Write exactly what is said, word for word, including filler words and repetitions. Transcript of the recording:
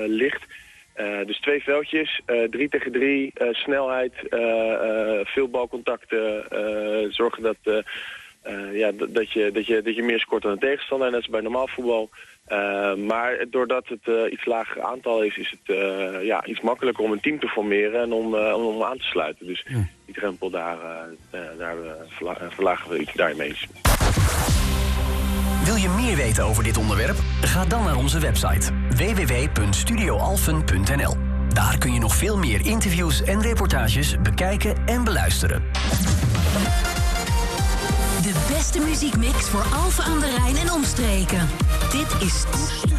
ligt. Uh, dus twee veldjes, uh, drie tegen drie, uh, snelheid, uh, uh, veel balcontacten, uh, zorgen dat, uh, uh, ja, d- dat, je, dat, je, dat je meer scoort dan een tegenstander, net als bij normaal voetbal. Uh, maar doordat het uh, iets lager aantal is, is het uh, ja, iets makkelijker om een team te formeren en om, uh, om aan te sluiten. Dus ja. die drempel daar, uh, uh, daar uh, verla- uh, verlagen we iets daarmee. Wil je meer weten over dit onderwerp? Ga dan naar onze website w w w punt studio alphen punt n l. Daar kun je nog veel meer interviews en reportages bekijken en beluisteren. De beste muziekmix voor Alphen aan de Rijn en omstreken. Dit is